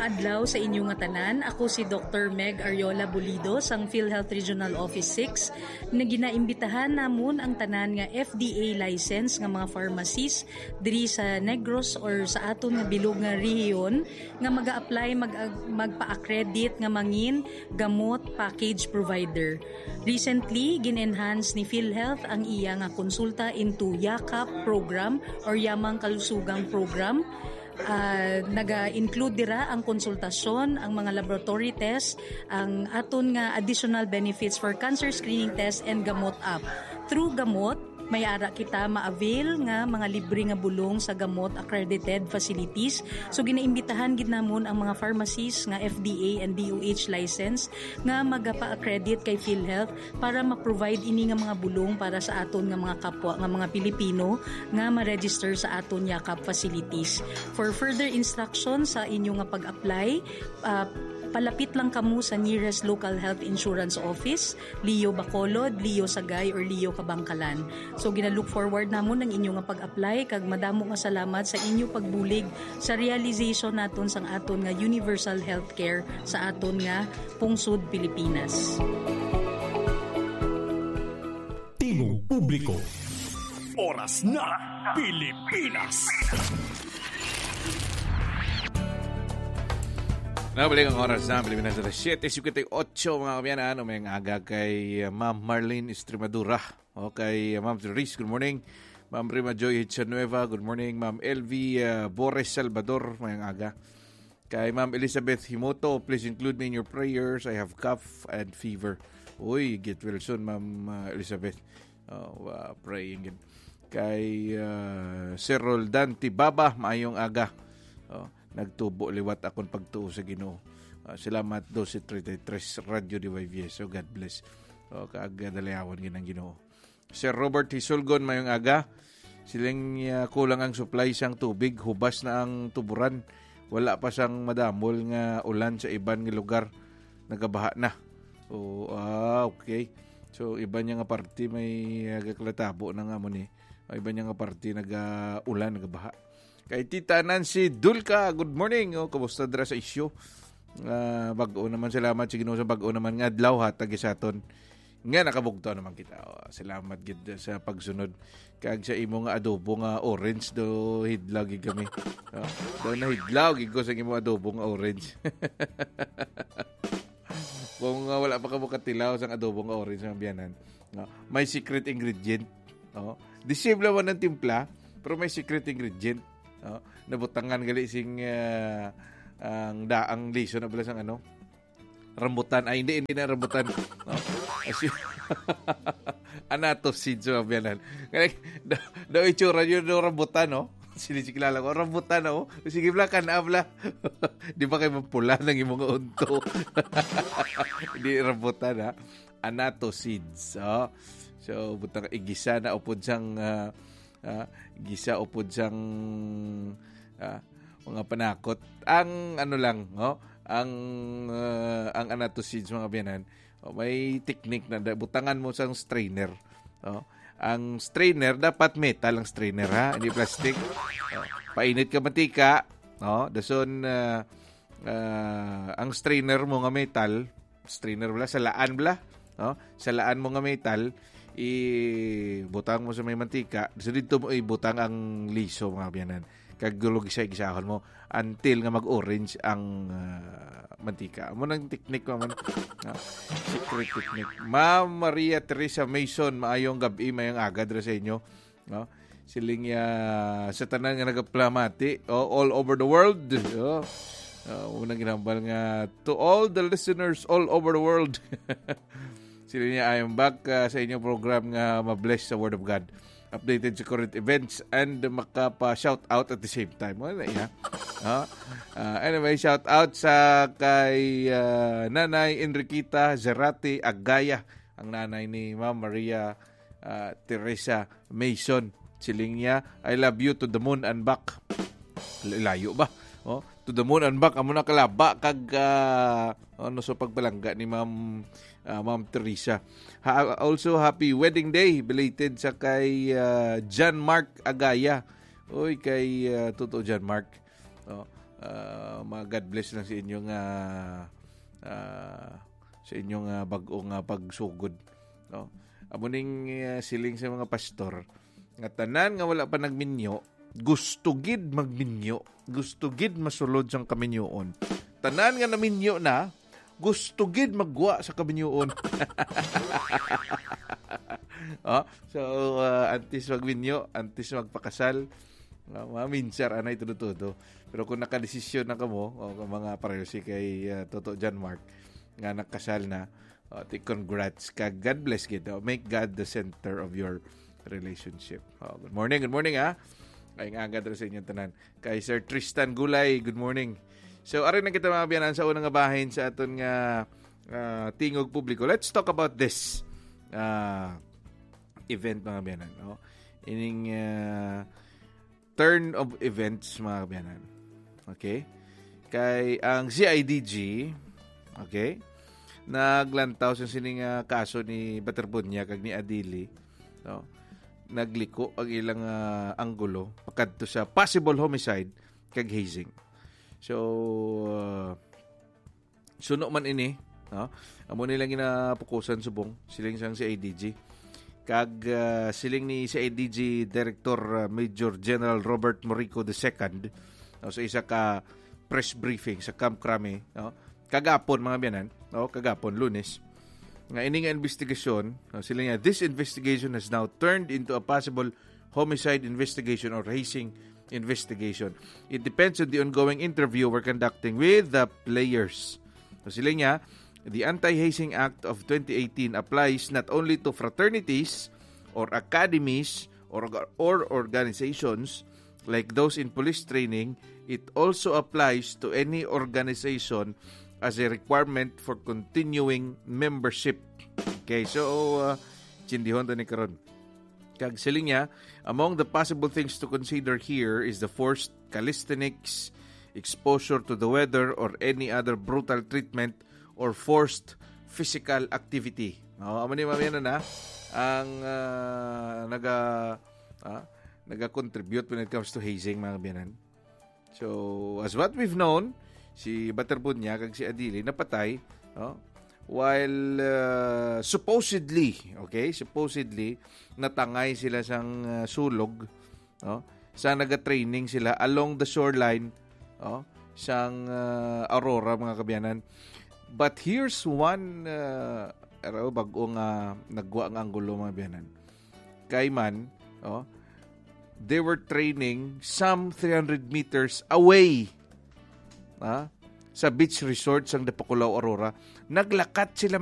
maadlaw sa inyo nga tanan. Ako si Dr. Meg Ariola Bulido sang PhilHealth Regional Office 6 na ginaimbitahan namon ang tanan nga FDA license nga mga pharmacies diri sa Negros or sa aton nga bilog nga rehiyon nga mag-a-apply magpa-accredit nga mangin gamot package provider. Recently, gin-enhance ni PhilHealth ang iya nga konsulta into YAKAP program or Yamang Kalusugang program. Naga-include dira ang konsultasyon, ang mga laboratory test, ang aton nga additional benefits for cancer screening test and gamot app. Through gamot, may ara kita ma-avail nga mga libre nga bulong sa gamot accredited facilities. So ginaimbitahan gid namon ang mga pharmacies nga FDA and DOH license nga magapa-accredit kay PhilHealth para ma-provide ini nga mga bulong para sa aton nga mga kapwa nga mga Pilipino nga ma-register sa aton yakap facilities. For further instructions sa inyo nga pag-apply, palapit lang kamo sa nearest local health insurance office, Leo Bacolod, Leo Sagay, or Leo Kabangkalan. So gina-look forward namon ng inyo nga pag-apply kag madamo nga salamat sa inyo pagbulig sa realization naton sang aton nga universal healthcare sa aton nga pungsod Pilipinas. Tingog publiko. Oras na Pilipinas. Nabalik ang oras na Pilipinas sa 7:58 mga kabiyanan. May aga kay Ma'am Marlene Estremadura. O kay Ma'am Therese, good morning. Ma'am Rima Joy Hitchanueva, good morning. Ma'am LV Bores Salvador, may aga. Kay Ma'am Elizabeth Himoto, please include me in your prayers. I have cough and fever. Uy, get well soon, Ma'am Elizabeth. Praying. Kay Sir Roldan Tibaba, maayong aga. Nagtubo liwat akong pagtuo sa Ginoo. Salamat 12:33 Radio DYVS. So God bless. Kaaga dalayawan ginang Ginoo. Sir Robert Hisulgon mayong aga. Siling kulang ang supply sang tubig, hubas na ang tuburan. Wala pa sang madamol nga ulan sa iban nga lugar. Nagabaha na. Okay. So iba niya nga party may gaklatabo na nga mo ni. Iba niya nga party nag-ulan, nagabaha. Kay Tita Nancy Dulca, good morning. Kumusta dira sa isyo? Bag-o naman, salamat sa Ginoo sa bag-o naman nga adlaw hatag isaton. Nga nakabugto naman kita. Salamat gid sa pagsunod. Kag sa imo nga adobo nga orange do hidlaw gid kami. Do na hidlaw gid ko sa imo adobo nga orange. Kung wala pa ka mo katilaw sa adobo nga orange ang biyanan. May secret ingredient. Disable man ng timpla, pero may secret ingredient. Nabutangan gali sing ang daang liso na bala sang rambutan. Ay hindi na rambutan. Anato seeds so biyanan. Daw itsura yun do rambutan Sinisikilala ko rambutan sige bla kan abla. Di ba kay mapula nang imong unto. Di rambutan Anato seeds. So butang igisa na upod sang gisa upod sang mga panakot. Ang ang anato seeds mga biyanan, may technique na butangan mo sang strainer. Ang strainer dapat metal ang strainer hindi plastic. Painit ka mantika, dason ang strainer mo nga metal, strainer bala salaan bala, salaan mo nga metal, ibutang mo sa may mantika, so dito mo ibutang ang liso mga biyanan. Kagulog isa-isahon mo until nga mag-orange ang mantika. Amo nang technique man. Secret technique. Ma'am Maria Teresa Mason, maayong gabi, mayong aga dira sa inyo. Siling sa tanan nga nagaplamati all over the world. Unang ginambal nga to all the listeners all over the world. Sila niya, I am back sa inyong program nga mabless sa Word of God. Updated sa current events and makapa-shout out at the same time. Anyway, shout out sa kay Nanay Enriqueta Zerati Agaya, ang nanay ni Ma'am Maria Teresa Mason. Siling niya, I love you to the moon and back. Layo ba? To the moon and back. Amo na kalaba kag so pagbalangga ni Ma'am Teresa. Also, happy wedding day belated sa kay John Mark Agaya. Oy, kay Totoo John Mark. God bless lang sa inyong bagong pagsugod, no? Amuning siling sa mga pastor nga tanan nga wala pa nagminyo, gusto gid magminyo, gusto gid masulod sang kaminyoon. Tanan nga naminyo na, gusto gid magwa sa kaminyoon. So antes magminyo, antes magpakasal, maminsar anay tudo. Pero kung nakadesisyon na kamo, mga pareho si kay Toto John Mark nga nakasal na, congrats ka. God bless gid. Make God the center of your relationship. Good morning ha. Ay nga agad sa inyong tanan. Kay Sir Tristan Gulay, good morning. So aron na kita mga biyanan sa unang nga bahin sa aton nga tingog publiko. Let's talk about this event mga biyanan, no? Ining turn of events mga biyanan. Okay? Kay ang CIDG, okay, naglantaw sa sining kaso ni Baterbunya kag ni Adili, no? Nagliko ang ilang anggulo pakadto sa possible homicide kag hazing. So suno man ini, no? Amo nilang ginapukusan subong siling sang CIDG kag siling ni CIDG Director Major General Robert Morico II, no, sa isa ka press briefing sa Camp Crame, no, kagapon mga biyanan, no, kagapon Lunes, nga ining investigation, no, sila nga, this investigation has now turned into a possible homicide investigation or hazing investigation. It depends on the ongoing interview we're conducting with the players. So sila nga, the Anti-Hazing Act of 2018 applies not only to fraternities or academies or organizations like those in police training, it also applies to any organization as a requirement for continuing membership. Okay, so chindihon to ni karon. Kag siling niya, among the possible things to consider here is the forced calisthenics, exposure to the weather, or any other brutal treatment or forced physical activity. Amo ni mamaya na ang naga-contribute when it comes to hazing mga biyanan. So, as what we've known, si Baterbunya kag si Adili napatay, no? While supposedly natangay sila sang sulog, no? Sa naga-training sila along the shoreline, no? Sang Aurora mga kabiyanan. But here's one bagong nagwa ang anggulo mga biyanan. Kay man, no? They were training some 300 meters away sa beach resort sang Dapakulaw, Aurora. Naglakat sila